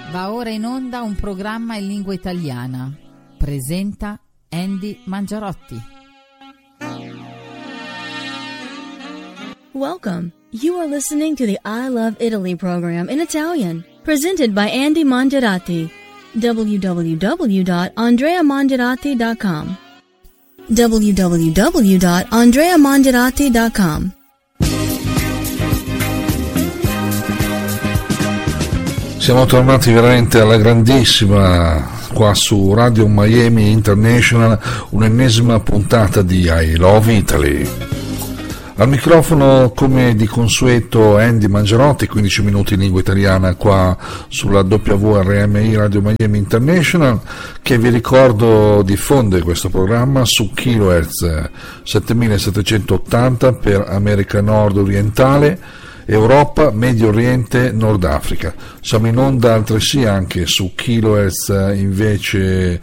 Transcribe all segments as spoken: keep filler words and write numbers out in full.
Va ora in onda un programma in lingua italiana. Presenta Andy Mangiarotti. Welcome. You are listening to the I Love Italy program in Italian, presented by Andy Mangiarotti. w w w dot andrea mangiarotti dot com w w w dot andrea mangiarotti dot com. Siamo tornati veramente alla grandissima qua su Radio Miami International, un'ennesima puntata di I Love Italy. Al microfono, come di consueto, Andy Mangiarotti, quindici minuti in lingua italiana qua sulla W R M I Radio Miami International, che vi ricordo diffonde questo programma su kilohertz settemilasettecentottanta per America Nord Orientale, Europa, Medio Oriente, Nord Africa. Siamo in onda altresì anche su kilohertz invece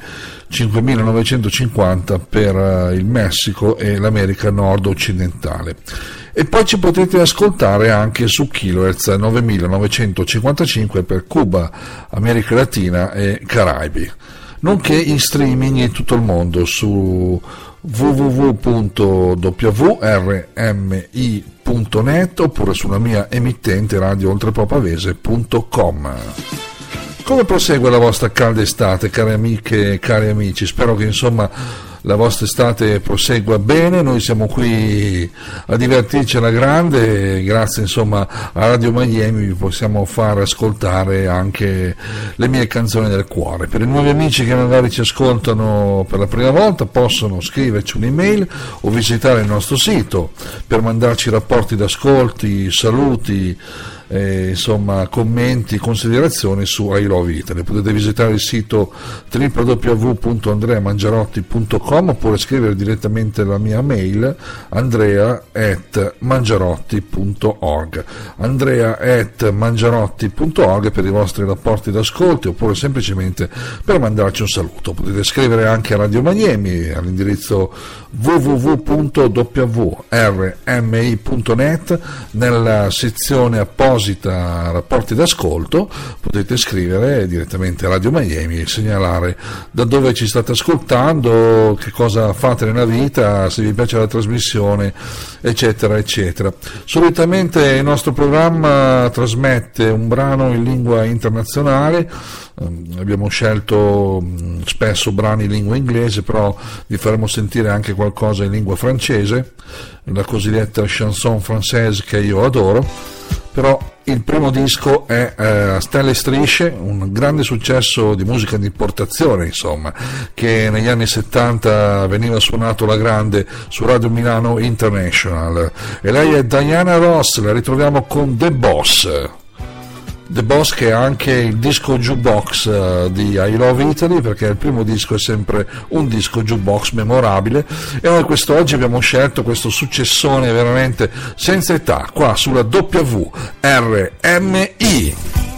cinquemilanovecentocinquanta per il Messico e l'America Nord Occidentale. E poi ci potete ascoltare anche su kilohertz novemilanovecentocinquantacinque per Cuba, America Latina e Caraibi, nonché in streaming in tutto il mondo su w w w punto w r m i punto net oppure sulla mia emittente radio oltrepopavese punto com. Come prosegue la vostra calda estate, care amiche e cari amici? Spero che insomma la vostra estate prosegua bene. Noi siamo qui a divertirci alla grande, grazie insomma a Radio Miami vi possiamo far ascoltare anche le mie canzoni del cuore. Per i nuovi amici che magari ci ascoltano per la prima volta possono scriverci un'email o visitare il nostro sito per mandarci rapporti d'ascolti, saluti, Eh, insomma commenti, considerazioni su I Love Italy. Potete visitare il sito w w w punto andrea mangiarotti punto com oppure scrivere direttamente la mia mail andrea at mangiarotti punto org andrea at mangiarotti punto org per i vostri rapporti d'ascolto oppure semplicemente per mandarci un saluto. Potete scrivere anche a Radio Miami all'indirizzo w w w punto w r m i punto net nella sezione apposita rapporti d'ascolto. Potete scrivere direttamente a Radio Miami e segnalare da dove ci state ascoltando, che cosa fate nella vita, se vi piace la trasmissione, eccetera eccetera. Solitamente il nostro programma trasmette un brano in lingua internazionale. Abbiamo scelto spesso brani in lingua inglese, però vi faremo sentire anche qualcosa in lingua francese, la cosiddetta chanson française che io adoro. Però il primo disco è eh, Stelle e Strisce, un grande successo di musica di importazione, insomma, che negli anni settanta veniva suonato alla grande su Radio Milano International. E lei è Diana Ross, la ritroviamo con The Boss. The Boss, che è anche il disco jukebox uh, di I Love Italy, perché il primo disco è sempre un disco jukebox memorabile, e noi quest'oggi abbiamo scelto questo successone veramente senza età qua sulla W R M I.